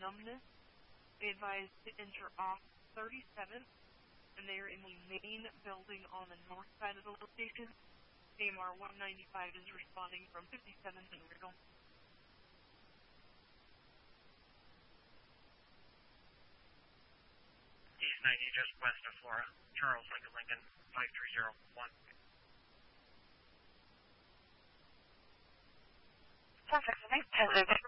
numbness. They advise to enter off 37th, and they are in the main building on the north side of the location. AMR 195 is responding from 57th and Riddle. East 90, just west of Flora. Charles Lincoln 5301. Traffic, 10